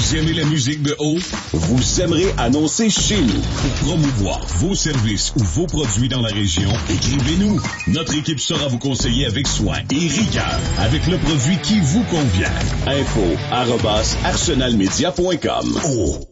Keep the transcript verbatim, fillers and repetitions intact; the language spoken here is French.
Vous aimez la musique de haut? Vous aimerez annoncer chez nous. Pour promouvoir vos services ou vos produits dans la région, écrivez-nous. Notre équipe saura vous conseiller avec soin et rigueur, avec le produit qui vous convient. Info arobase arsenal media point com. Oh.